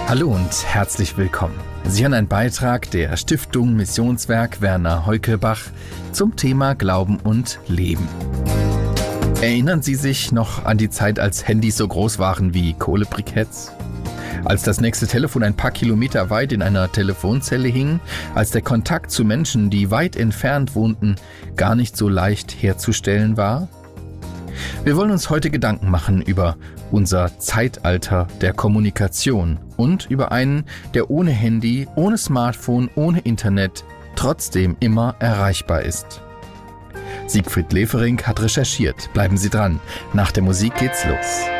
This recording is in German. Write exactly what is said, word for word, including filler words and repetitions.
Hallo und herzlich willkommen. Sie hören einen Beitrag der Stiftung Missionswerk Werner Heukelbach zum Thema Glauben und Leben. Erinnern Sie sich noch an die Zeit, als Handys so groß waren wie Kohlebriketts? Als das nächste Telefon ein paar Kilometer weit in einer Telefonzelle hing, als der Kontakt zu Menschen, die weit entfernt wohnten, gar nicht so leicht herzustellen war? Wir wollen uns heute Gedanken machen über unser Zeitalter der Kommunikation und über einen, der ohne Handy, ohne Smartphone, ohne Internet trotzdem immer erreichbar ist. Siegfried Lefering hat recherchiert. Bleiben Sie dran. Nach der Musik geht's los.